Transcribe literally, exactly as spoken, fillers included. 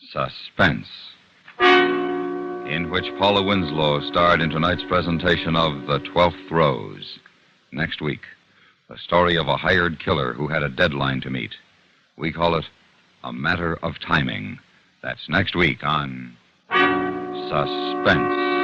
Suspense, in which Paula Winslow starred in tonight's presentation of The Twelfth Rose. Next week, the story of a hired killer who had a deadline to meet. We call it A Matter of Timing. That's next week on Suspense.